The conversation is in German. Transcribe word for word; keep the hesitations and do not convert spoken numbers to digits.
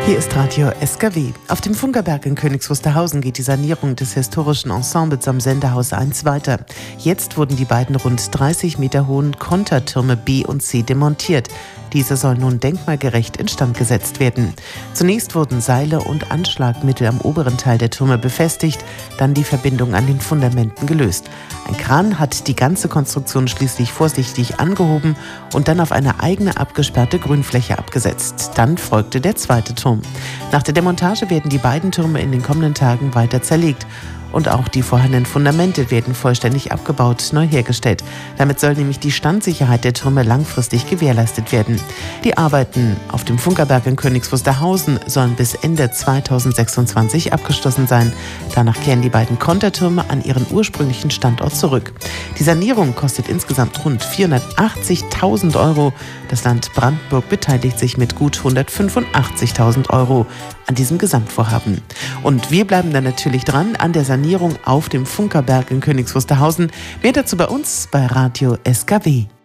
Hier ist Radio S K W. Auf dem Funkerberg in Königs Wusterhausen geht die Sanierung des historischen Ensembles am Sendehaus eins weiter. Jetzt wurden die beiden rund dreißig Meter hohen Kontertürme B und C demontiert. Diese sollen nun denkmalgerecht instand gesetzt werden. Zunächst wurden Seile und Anschlagmittel am oberen Teil der Türme befestigt, dann die Verbindung an den Fundamenten gelöst. Ein Kran hat die ganze Konstruktion schließlich vorsichtig angehoben und dann auf eine eigene abgesperrte Grünfläche abgesetzt. Dann folgte der zweite Turm. Nach der Demontage werden die beiden Türme in den kommenden Tagen weiter zerlegt. Und auch die vorhandenen Fundamente werden vollständig abgebaut, neu hergestellt. Damit soll nämlich die Standsicherheit der Türme langfristig gewährleistet werden. Die Arbeiten auf dem Funkerberg in Königs Wusterhausen sollen bis Ende zweitausendsechsundzwanzig abgeschlossen sein. Danach kehren die beiden Kontertürme an ihren ursprünglichen Standort zurück. Die Sanierung kostet insgesamt rund vierhundertachtzigtausend Euro. Das Land Brandenburg beteiligt sich mit gut hundertfünfundachtzigtausend Euro an diesem Gesamtvorhaben. Und wir bleiben dann natürlich dran an der Sanierung auf dem Funkerberg in Königs Wusterhausen. Mehr dazu bei uns bei Radio S K W.